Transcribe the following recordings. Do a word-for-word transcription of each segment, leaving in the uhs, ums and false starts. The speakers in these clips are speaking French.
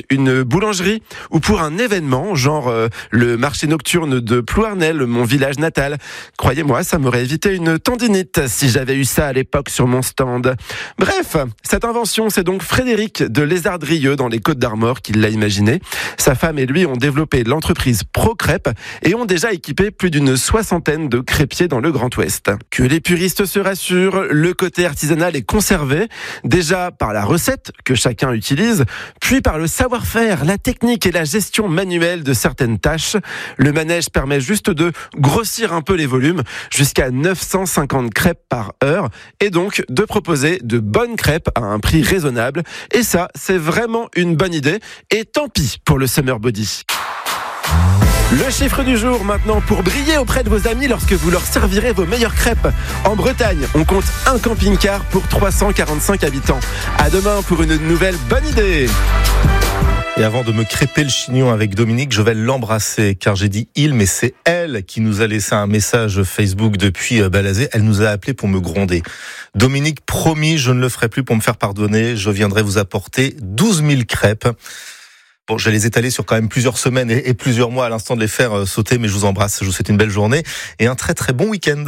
une boulangerie ou pour un événement, genre euh, le marché nocturne de Plouarnel, mon village natal. Croyez-moi, ça m'aurait évité une tendinite si j'avais eu ça à l'époque sur mon stand. Bref, cette invention, c'est donc Frédéric de Lézardrieux dans les Côtes-d'Armor qui l'a imaginé. Sa femme et lui ont développé l'entreprise ProCrêpe et ont déjà équipé plus d'une soixantaine de crêpiers dans le Grand Ouest. Que les puristes se rassurent, le côté artisanal est conservé, déjà par la recette que chacun utilise, puis par le savoir-faire, la technique et la gestion manuelle de certaines tâches. Le manège permet juste de grossir un peu les volumes, jusqu'à neuf cent cinquante crêpes par heure, et donc de proposer de bonnes crêpes à un prix raisonnable. Et ça, c'est vraiment une bonne idée, et tant pis pour le summer body. Le chiffre du jour maintenant pour briller auprès de vos amis lorsque vous leur servirez vos meilleures crêpes. En Bretagne, on compte un camping-car pour trois cent quarante-cinq habitants. À demain pour une nouvelle bonne idée. Et avant de me crêper le chignon avec Dominique, je vais l'embrasser, car j'ai dit il, mais c'est elle qui nous a laissé un message Facebook depuis Balazé. Elle nous a appelé pour me gronder. Dominique, promis, je ne le ferai plus pour me faire pardonner. Je viendrai vous apporter douze mille crêpes. Bon, je vais les étaler sur quand même plusieurs semaines et, et plusieurs mois à l'instant de les faire sauter, mais je vous embrasse. Je vous souhaite une belle journée et un très très bon week-end.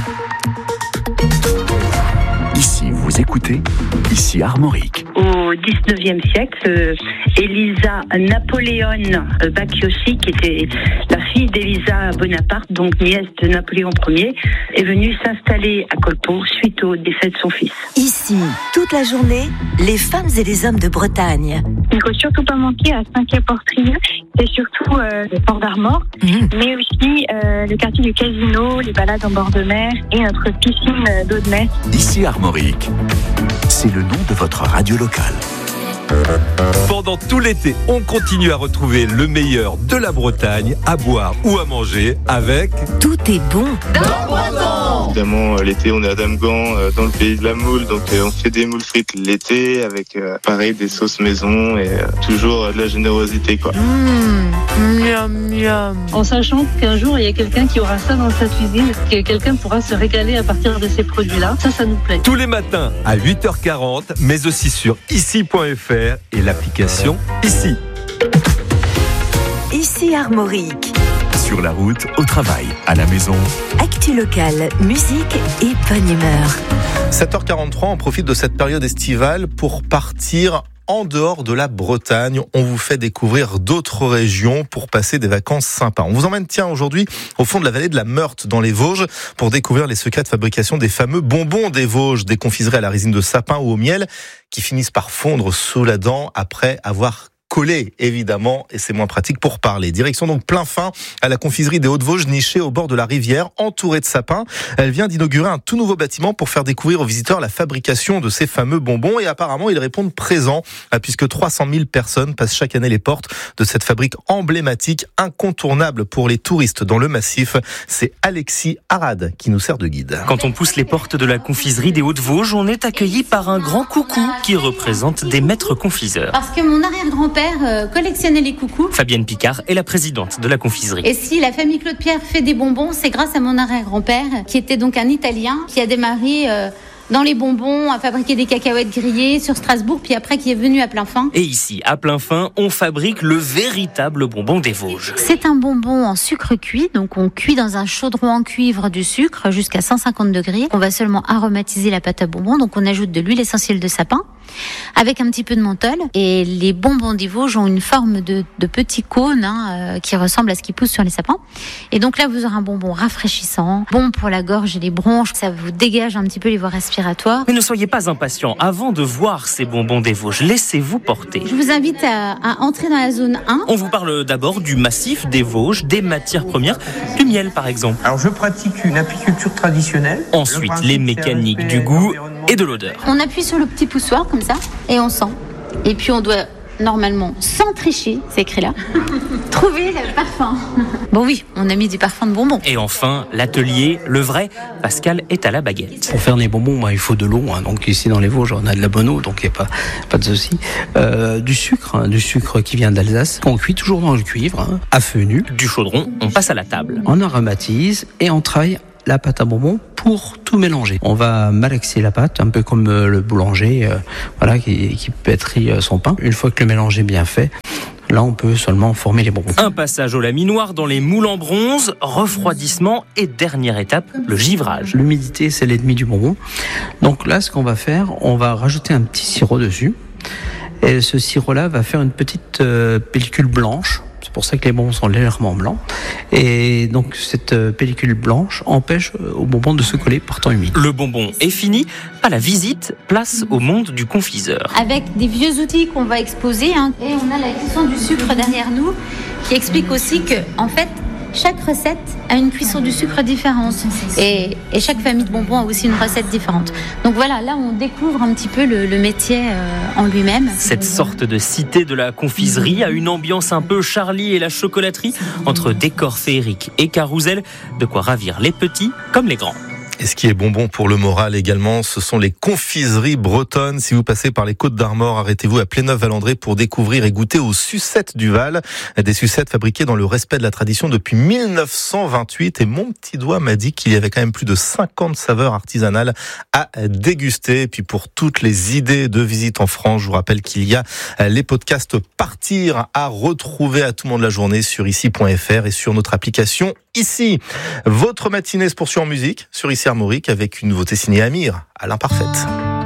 Ici, vous écoutez, ici Armorique. Au dix-neuvième siècle, euh, Elisa Napoléon Bacchiossi, qui était la fille d'Elisa Bonaparte, donc nièce de Napoléon Ier, est venue s'installer à Colpot suite au décès de son fils. Ici, toute la journée, les femmes et les hommes de Bretagne. Il ne faut surtout pas manquer à Saint-Quay-Portrieux, c'est surtout euh, le port d'Armor, mmh. mais aussi euh, le quartier du Casino, les balades en bord de mer et notre piscine d'eau de mer. Ici Armorique, c'est le nom de votre radio locale. Pendant tout l'été, on continue à retrouver le meilleur de la Bretagne à boire ou à manger avec Tout est bon dans Breton. Évidemment, l'été, on est à Damgan, dans le pays de la moule, donc on fait des moules frites l'été avec, pareil, des sauces maison et toujours de la générosité, quoi. Mmh, miam, miam. En sachant qu'un jour, il y a quelqu'un qui aura ça dans sa cuisine, que quelqu'un pourra se régaler à partir de ces produits-là. Ça, ça nous plaît. Tous les matins à huit heures quarante, mais aussi sur ici point f r et l'application Ici. Ici Armorique. Sur la route, au travail, à la maison. Actu locale, musique et bonne humeur. sept heures quarante-trois, on profite de cette période estivale pour partir en dehors de la Bretagne. On vous fait découvrir d'autres régions pour passer des vacances sympas. On vous emmène, tiens, aujourd'hui au fond de la vallée de la Meurthe, dans les Vosges, pour découvrir les secrets de fabrication des fameux bonbons des Vosges, des confiseries à la résine de sapin ou au miel, qui finissent par fondre sous la dent après avoir collé, évidemment, et c'est moins pratique pour parler. Direction donc plein fin à la confiserie des Hauts-de-Vosges, nichée au bord de la rivière, entourée de sapins. Elle vient d'inaugurer un tout nouveau bâtiment pour faire découvrir aux visiteurs la fabrication de ces fameux bonbons, et apparemment ils répondent présents, puisque trois cent mille personnes passent chaque année les portes de cette fabrique emblématique, incontournable pour les touristes dans le massif. C'est Alexis Arad qui nous sert de guide. Quand on pousse les portes de la confiserie des Hauts-de-Vosges, on est accueilli par un grand coucou qui représente des maîtres confiseurs. Parce que mon arrière-grand-père Euh, collectionnait les coucous. Fabienne Picard est la présidente de la confiserie. Et si la famille Claude Pierre fait des bonbons, c'est grâce à mon arrière-grand-père, qui était donc un Italien, qui a démarré euh, dans les bonbons, à fabriquer des cacahuètes grillées sur Strasbourg, puis après qui est venu à plein fin. Et ici, à plein fin, on fabrique le véritable bonbon des Vosges. C'est un bonbon en sucre cuit, donc on cuit dans un chaudron en cuivre du sucre jusqu'à cent cinquante degrés. On va seulement aromatiser la pâte à bonbons, donc on ajoute de l'huile essentielle de sapin, avec un petit peu de menthol. Et les bonbons des Vosges ont une forme de, de petit cône hein, euh, qui ressemble à ce qui pousse sur les sapins. Et donc là, vous aurez un bonbon rafraîchissant, bon pour la gorge et les bronches. Ça vous dégage un petit peu les voies respiratoires. Mais ne soyez pas impatients. Avant de voir ces bonbons des Vosges, laissez-vous porter. Je vous invite à, à entrer dans la zone un. On vous parle d'abord du massif des Vosges, des matières premières, du miel par exemple. Alors je pratique une apiculture traditionnelle. Ensuite, les mécaniques du goût et de l'odeur. On appuie sur le petit poussoir comme ça et on sent. Et puis on doit normalement, sans tricher, c'est écrit là, trouver le parfum. Bon oui, on a mis du parfum de bonbons. Et enfin, l'atelier, le vrai, Pascal est à la baguette. Pour faire des bonbons, bah, il faut de l'eau. Hein. Donc ici dans les Vosges, on a de la bonne eau, donc il n'y a pas, pas de souci. Euh, du sucre, hein, du sucre qui vient d'Alsace. On cuit toujours dans le cuivre, hein, à feu nu. Du chaudron, on passe à la table. On aromatise et on travaille la pâte à bonbons pour tout mélanger. On va malaxer la pâte, un peu comme le boulanger, euh, voilà, qui, qui pétrit son pain. Une fois que le mélange est bien fait, Là, on peut seulement former les bonbons. Un passage au laminoir dans les moules en bronze, refroidissement et dernière étape, le givrage. L'humidité, c'est l'ennemi du bonbon. Donc là, ce qu'on va faire, on va rajouter un petit sirop dessus. Et ce sirop-là va faire une petite euh, pellicule blanche. C'est pour ça que les bonbons sont légèrement blancs. Et donc cette pellicule blanche empêche au bonbon de se coller par temps humide. Le bonbon est fini. À la visite, place au monde du confiseur. Avec des vieux outils qu'on va exposer, hein. Et on a la cuisson du sucre derrière nous, qui explique aussi que, en fait, chaque recette a une cuisson du sucre différente. Et, et chaque famille de bonbons a aussi une recette différente. Donc voilà, là on découvre un petit peu le, le métier euh, en lui-même. Cette sorte de cité de la confiserie a une ambiance un peu Charlie et la chocolaterie, entre décor féerique et carrousel, de quoi ravir les petits comme les grands. Et ce qui est bonbon pour le moral également, ce sont les confiseries bretonnes. Si vous passez par les Côtes d'Armor, arrêtez-vous à Pléneuf-Valandré pour découvrir et goûter aux sucettes du Val. Des sucettes fabriquées dans le respect de la tradition depuis mille neuf cent vingt-huit. Et mon petit doigt m'a dit qu'il y avait quand même plus de cinquante saveurs artisanales à déguster. Et puis pour toutes les idées de visite en France, je vous rappelle qu'il y a les podcasts Partir à retrouver à tout moment de la journée sur ici point f r et sur notre application Ici. Votre matinée se poursuit en musique sur Ici Armorique avec une nouveauté signée Amir, à l'imparfaite.